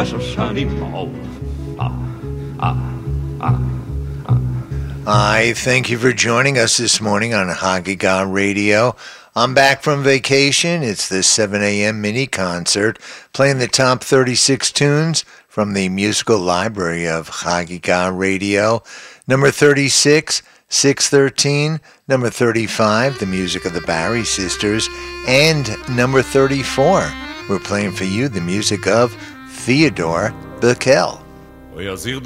I thank you for joining us this morning on Hagiga Radio. I'm back from vacation. It's the 7 a.m. mini concert playing the top 36 tunes from the musical library of Hagiga Radio. Number 36, 613, number 35, the music of the Barry Sisters, and number 34, we're playing for you the music of Theodore Bikel.